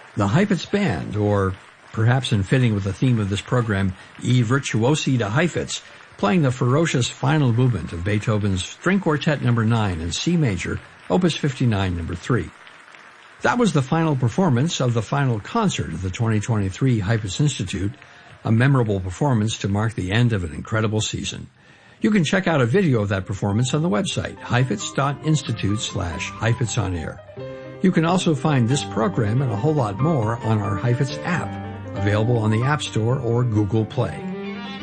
The Heifetz Band, or perhaps in fitting with the theme of this program, I Virtuosi de Heifetz, playing the ferocious final movement of Beethoven's String Quartet No. 9 in C major, Opus 59 No. 3. That was the final performance of the final concert of the 2023 Heifetz Institute, a memorable performance to mark the end of an incredible season. You can check out a video of that performance on the website, heifetz.institute/HeifetzOnAir. You can also find this program and a whole lot more on our Heifetz app, available on the App Store or Google Play.